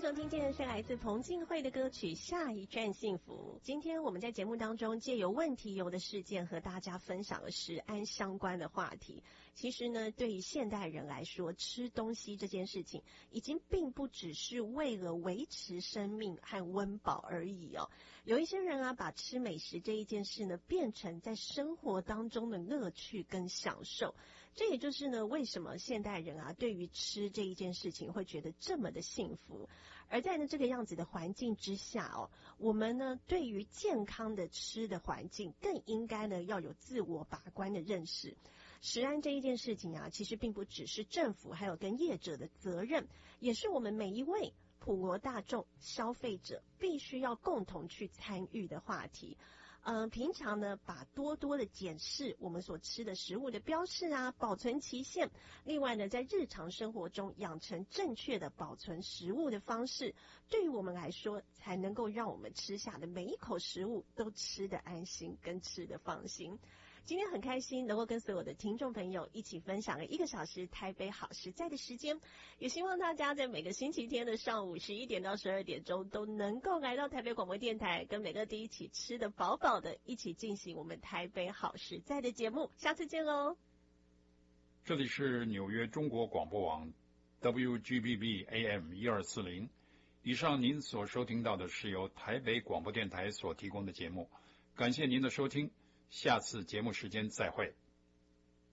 收听见的是来自彭靖惠的歌曲《下一站幸福》。今天我们在节目当中借由问题游的事件和大家分享了食安相关的话题。其实呢，对于现代人来说，吃东西这件事情已经并不只是为了维持生命和温饱而已哦。有一些人啊，把吃美食这一件事呢，变成在生活当中的乐趣跟享受。这也就是呢，为什么现代人啊，对于吃这一件事情会觉得这么的幸福。而在呢这个样子的环境之下哦，我们呢对于健康的吃的环境更应该呢要有自我把关的认识。食安这一件事情啊，其实并不只是政府还有跟业者的责任，也是我们每一位普罗大众消费者必须要共同去参与的话题。平常呢，把多多的检视我们所吃的食物的标示啊、保存期限。另外呢，在日常生活中养成正确的保存食物的方式，对于我们来说，才能够让我们吃下的每一口食物都吃得安心，跟吃得放心。今天很开心能够跟所有的听众朋友一起分享了1个小时台北好食在的时间，也希望大家在每个星期天的上午11点到12点钟都能够来到台北广播电台，跟美乐蒂一起吃得饱饱的，一起进行我们台北好食在的节目。下次见喽！ 这里是纽约中国广播网 WGBB AM 1240。以上您所收听到的是由台北广播电台所提供的节目，感谢您的收听，下次节目时间再会。